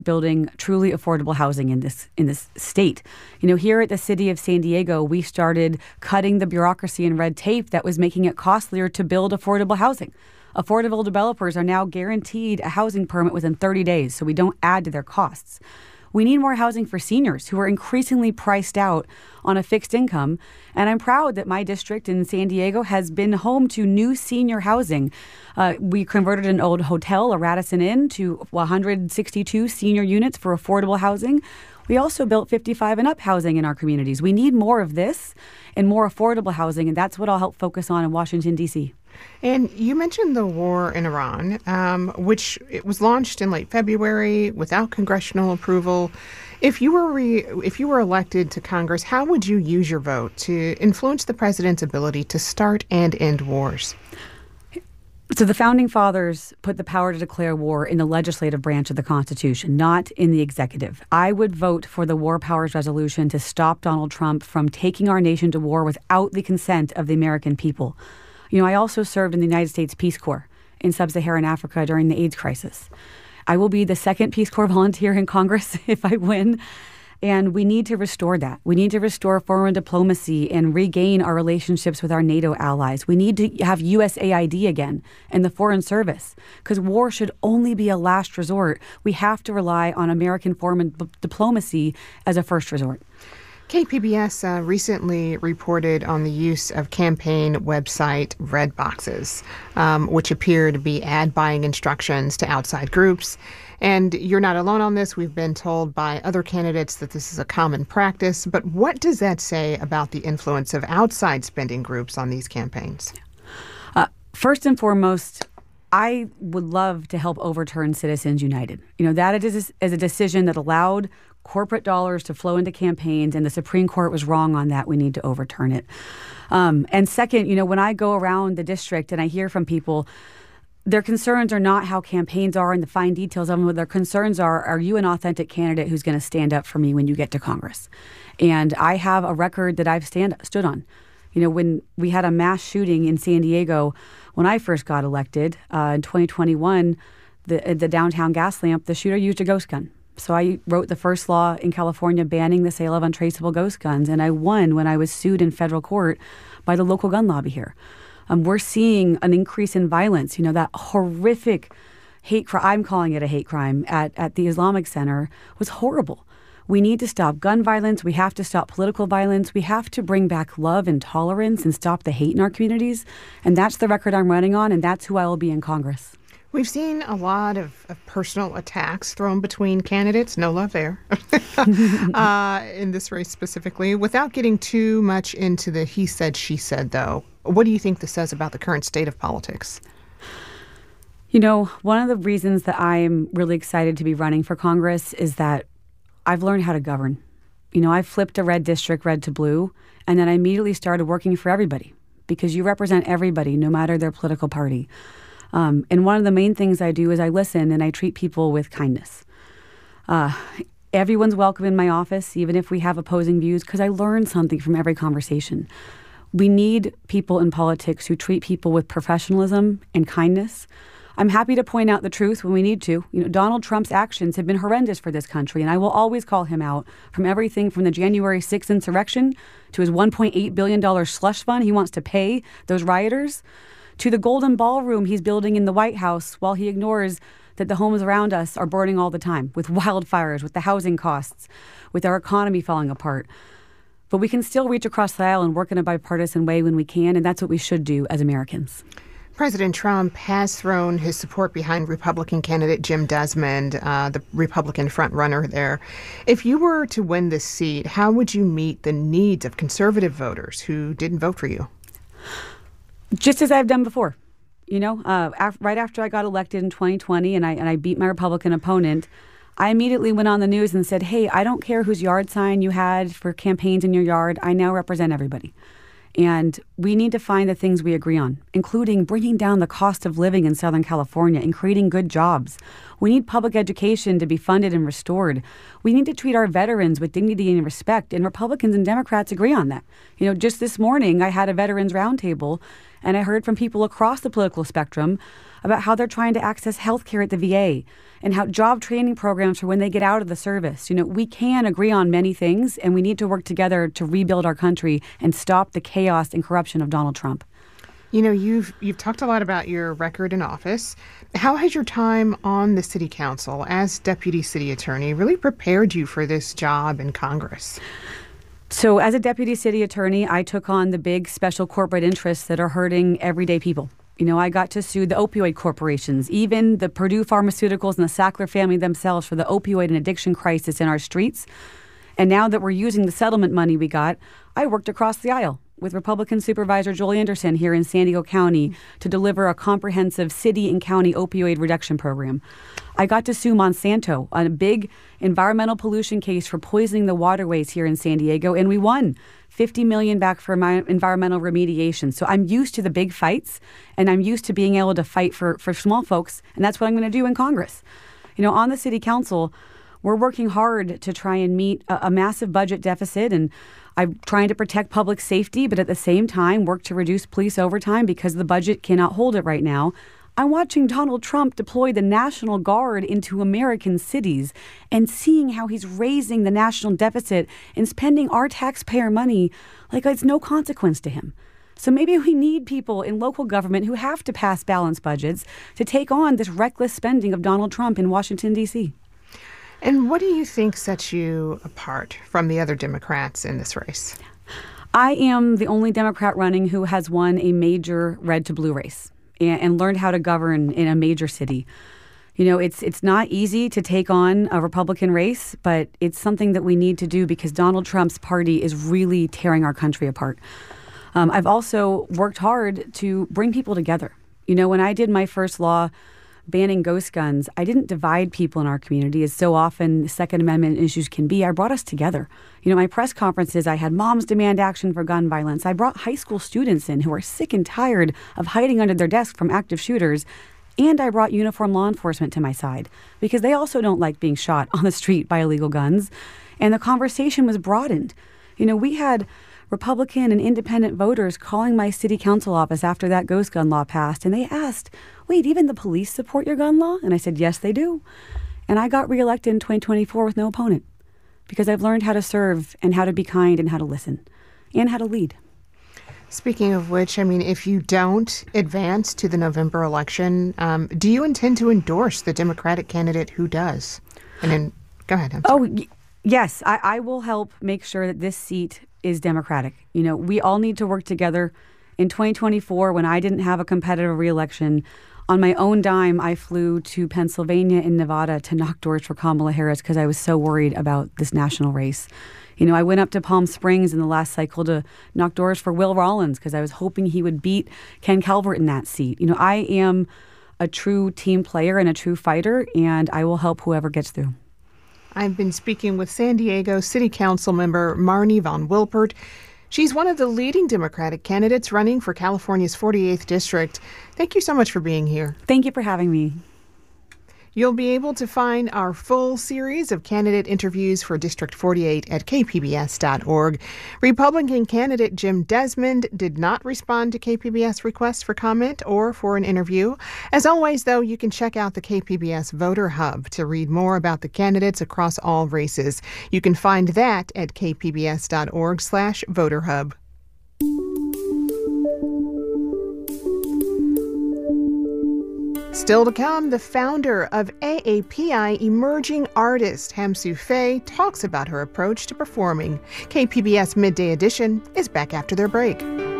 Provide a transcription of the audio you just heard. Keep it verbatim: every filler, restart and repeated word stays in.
building truly affordable housing in this in this state. You know, here at the city of San Diego, we started cutting the bureaucracy and red tape that was making it costlier to build affordable housing. Affordable developers are now guaranteed a housing permit within thirty days, so we don't add to their costs. We need more housing for seniors who are increasingly priced out on a fixed income. And I'm proud that my district in San Diego has been home to new senior housing. Uh, we converted an old hotel, a Radisson Inn, to one hundred sixty-two senior units for affordable housing. We also built fifty-five and up housing in our communities. We need more of this and more affordable housing, and that's what I'll help focus on in Washington, D C. And you mentioned the war in Iran, um, which it was launched in late February without congressional approval. If you were re- if you were elected to Congress, how would you use your vote to influence the president's ability to start and end wars? So the Founding Fathers put the power to declare war in the legislative branch of the Constitution, not in the executive. I would vote for the War Powers Resolution to stop Donald Trump from taking our nation to war without the consent of the American people. You know, I also served in the United States Peace Corps in sub-Saharan Africa during the AIDS crisis. I will be the second Peace Corps volunteer in Congress if I win. And we need to restore that. We need to restore foreign diplomacy and regain our relationships with our NATO allies. We need to have U S A I D again and the Foreign Service, because war should only be a last resort. We have to rely on American foreign b- diplomacy as a first resort. K P B S uh, recently reported on the use of campaign website red boxes, um, which appear to be ad buying instructions to outside groups. And you're not alone on this. We've been told by other candidates that this is a common practice. But what does that say about the influence of outside spending groups on these campaigns? Uh, first and foremost, I would love to help overturn Citizens United. You know, that is, is a decision that allowed corporate dollars to flow into campaigns, and the Supreme Court was wrong on that. We need to overturn it. Um, and second, you know, when I go around the district and I hear from people, their concerns are not how campaigns are and the fine details of them. Their concerns are, are you an authentic candidate who's going to stand up for me when you get to Congress? And I have a record that I've stand, stood on. You know, when we had a mass shooting in San Diego when I first got elected uh, in twenty twenty-one, the, the downtown gas lamp, the shooter used a ghost gun. So I wrote the first law in California banning the sale of untraceable ghost guns, and I won when I was sued in federal court by the local gun lobby here. Um, we're seeing an increase in violence. You know, that horrific hate crime, I'm calling it a hate crime, at, at the Islamic Center was horrible. We need to stop gun violence. We have to stop political violence. We have to bring back love and tolerance and stop the hate in our communities. And that's the record I'm running on, and that's who I will be in Congress. We've seen a lot of, of personal attacks thrown between candidates. No love there. uh, in this race specifically. Without getting too much into the he said, she said, though, what do you think this says about the current state of politics? You know, one of the reasons that I am really excited to be running for Congress is that I've learned how to govern. You know, I flipped a red district red to blue, and then I immediately started working for everybody, because you represent everybody, no matter their political party. Um, and one of the main things I do is I listen and I treat people with kindness. Uh, everyone's welcome in my office, even if we have opposing views, because I learn something from every conversation. We need people in politics who treat people with professionalism and kindness. I'm happy to point out the truth when we need to. You know, Donald Trump's actions have been horrendous for this country, and I will always call him out, from everything from the January sixth insurrection to his one point eight billion dollars slush fund he wants to pay those rioters, to the golden ballroom he's building in the White House while he ignores that the homes around us are burning all the time, with wildfires, with the housing costs, with our economy falling apart. But we can still reach across the aisle and work in a bipartisan way when we can, and that's what we should do as Americans. President Trump has thrown his support behind Republican candidate Jim Desmond, uh, the Republican frontrunner there. If you were to win this seat, how would you meet the needs of conservative voters who didn't vote for you? Just as I've done before. You know, uh, af- right after I got elected in twenty twenty and I and I beat my Republican opponent, I immediately went on the news and said, hey, I don't care whose yard sign you had for campaigns in your yard. I now represent everybody. And we need to find the things we agree on, including bringing down the cost of living in Southern California and creating good jobs. We need public education to be funded and restored. We need to treat our veterans with dignity and respect, and Republicans and Democrats agree on that. You know, just this morning, I had a veterans roundtable, and I heard from people across the political spectrum about how they're trying to access health care at the V A and how job training programs for when they get out of the service. You know, we can agree on many things, and we need to work together to rebuild our country and stop the chaos and corruption of Donald Trump. You know, you've you've talked a lot about your record in office. How has your time on the city council as deputy city attorney really prepared you for this job in Congress? So as a deputy city attorney, I took on the big special corporate interests that are hurting everyday people. You know, I got to sue the opioid corporations, even the Purdue Pharmaceuticals and the Sackler family themselves for the opioid and addiction crisis in our streets. And now that we're using the settlement money we got, I worked across the aisle with Republican Supervisor Joel Anderson here in San Diego County to deliver a comprehensive city and county opioid reduction program. I got to sue Monsanto on a big environmental pollution case for poisoning the waterways here in San Diego, and we won fifty million dollars back for my environmental remediation. So I'm used to the big fights, and I'm used to being able to fight for, for small folks, and that's what I'm going to do in Congress. You know, on the city council, we're working hard to try and meet a, a massive budget deficit, and I'm trying to protect public safety, but at the same time work to reduce police overtime because the budget cannot hold it right now. I'm watching Donald Trump deploy the National Guard into American cities and seeing how he's raising the national deficit and spending our taxpayer money like it's no consequence to him. So maybe we need people in local government who have to pass balanced budgets to take on this reckless spending of Donald Trump in Washington, D C And what do you think sets you apart from the other Democrats in this race? I am the only Democrat running who has won a major red to blue race and, and learned how to govern in a major city. You know, it's it's not easy to take on a Republican race, but it's something that we need to do because Donald Trump's party is really tearing our country apart. Um, I've also worked hard to bring people together. You know, when I did my first law banning ghost guns, I didn't divide people in our community as so often Second Amendment issues can be. I brought us together. You know, my press conferences, I had moms demand action for gun violence. I brought high school students in who are sick and tired of hiding under their desk from active shooters. And I brought uniformed law enforcement to my side because they also don't like being shot on the street by illegal guns. And the conversation was broadened. You know, we had Republican and independent voters calling my city council office after that ghost gun law passed, and they asked, wait, even the police support your gun law? And I said, yes, they do. And I got reelected in twenty twenty-four with no opponent because I've learned how to serve and how to be kind and how to listen and how to lead. Speaking of which, I mean, if you don't advance to the November election, um, do you intend to endorse the Democratic candidate who does? And then, go ahead. I'm oh, y- yes, I, I will help make sure that this seat is Democratic. You know, we all need to work together. In twenty twenty-four, when I didn't have a competitive reelection, on my own dime, I flew to Pennsylvania and Nevada to knock doors for Kamala Harris because I was so worried about this national race. You know, I went up to Palm Springs in the last cycle to knock doors for Will Rollins because I was hoping he would beat Ken Calvert in that seat. You know, I am a true team player and a true fighter, and I will help whoever gets through. I've been speaking with San Diego City Council member Marnie Von Wilpert. She's one of the leading Democratic candidates running for California's forty-eighth District. Thank you so much for being here. Thank you for having me. You'll be able to find our full series of candidate interviews for District forty-eight at k p b s dot org. Republican candidate Jim Desmond did not respond to K P B S requests for comment or for an interview. As always, though, you can check out the K P B S Voter Hub to read more about the candidates across all races. You can find that at k p b s dot org slash voter hub. Still to come, the founder of A A P I Emerging Artist, Hamsoo Faye, talks about her approach to performing. K P B S Midday Edition is back after their break.